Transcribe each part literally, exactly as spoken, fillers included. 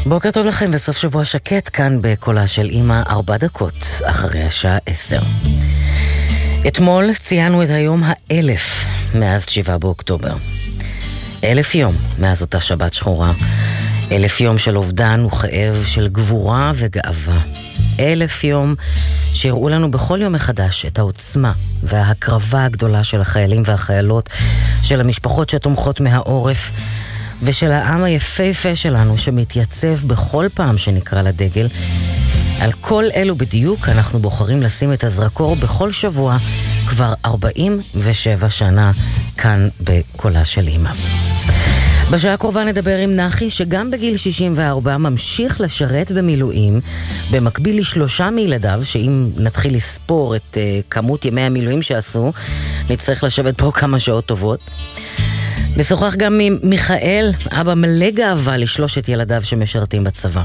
בוקר טוב לכם בסוף שבוע שקט כאן בקולה של אמא, ארבע דקות אחרי השעה עשר. אתמול ציינו את היום האלף מאז שבעה באוקטובר. אלף יום מאז אותה שבת שחורה. אלף יום של אובדן וכאב, של גבורה וגאווה. אלף יום שהראו לנו בכל יום מחדש את העוצמה וההקרבה הגדולה של החיילים והחיילות, של המשפחות שתומכות מהעורף, ושל העם היפהפה שלנו שמתייצב בכל פעם שנקרא לדגל. על כל אלו בדיוק אנחנו בוחרים לשים את הזרקור בכל שבוע כבר ארבעים ושבע שנה כאן בקולה של אמא. בשעה הקרובה נדבר עם נחי שגם בגיל שישים וארבע ממשיך לשרת במילואים, במקביל לשלושה מילדיו, שאם נתחיל לספור את uh, כמות ימי המילואים שעשו, נצטרך לשבת פה כמה שעות טובות. נשוחח גם עם מיכאל, אבא מלא גאווה לשלושת ילדיו שמשרתים בצבא.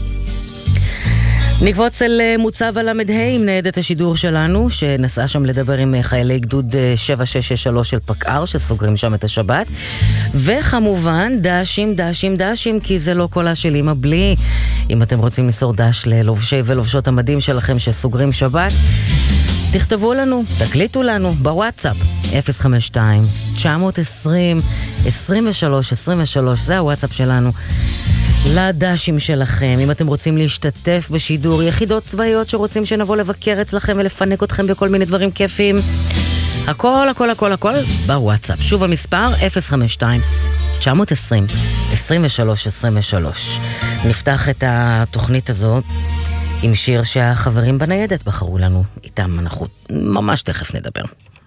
נקבוץ אל מוצב על המדהה עם ניידת השידור שלנו, שנסעה שם לדבר עם חיילי גדוד שבע שש שש שלוש של פקער, שסוגרים שם את השבת. וכמובן, דשים, דשים, דשים, כי זה לא קולה של אמא בלי. אם אתם רוצים לסור דש ללובשי ולובשות המדים שלכם שסוגרים שבת, תכתבו לנו, תקליטו לנו בוואטסאפ אפס חמש שתיים תשע עשרים עשרים ושלוש עשרים ושלוש, זה הוואטסאפ שלנו. לדשים שלכם, אם אתם רוצים להשתתף בשידור, יחידות צבאיות שרוצים שנבוא לבקר אצלכם ולפנק אתכם בכל מיני דברים כיפים, הכל הכל הכל הכל בוואטסאפ. שוב המספר אפס חמש שתיים תשע עשרים עשרים ושלוש עשרים ושלוש. נפתח את התוכנית הזאת עם שיר שהחברים בניידת בחרו לנו, איתם אנחנו ממש תכף נדבר.